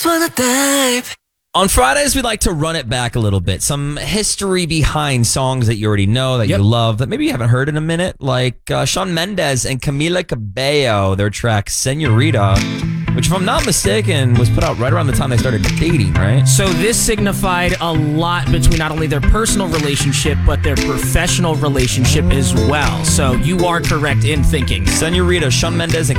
wanna dive. On Fridays, we like to run it back a little bit. Some history behind songs that you already know, that you love, that maybe you haven't heard in a minute, like Shawn Mendes and Camila Cabello, their track Senorita, which, if I'm not mistaken, was put out right around the time they started dating, right? So this signified a lot between not only their personal relationship, but their professional relationship as well. So you are correct in thinking. Senorita, Shawn Mendes and